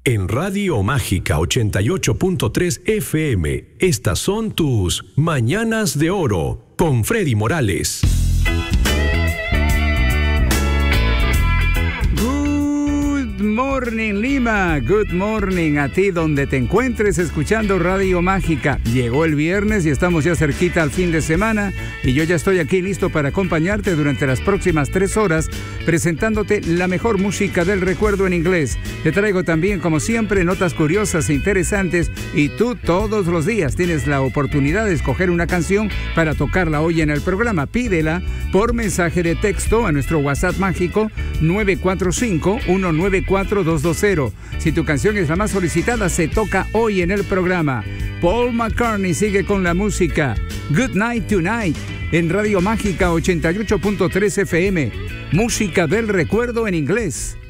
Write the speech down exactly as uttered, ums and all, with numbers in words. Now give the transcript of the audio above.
En Radio Mágica ochenta y ocho punto tres F M, estas son tus Mañanas de Oro con Freddy Morales. Good morning, Lima. Good morning a ti donde te encuentres escuchando Radio Mágica. Llegó el viernes y estamos ya cerquita al fin de semana y yo ya estoy aquí listo para acompañarte durante las próximas tres horas presentándote la mejor música del recuerdo en inglés. Te traigo también, como siempre, notas curiosas e interesantes y tú todos los días tienes la oportunidad de escoger una canción para tocarla hoy en el programa. Pídela por mensaje de texto a nuestro WhatsApp mágico nueve cuatro cinco, uno nueve cuatro, dos dos cero. Si tu canción es la más solicitada, se toca hoy en el programa. Paul McCartney sigue con la música. Good Night Tonight en Radio Mágica ochenta y ocho punto tres F M. Música del recuerdo en inglés.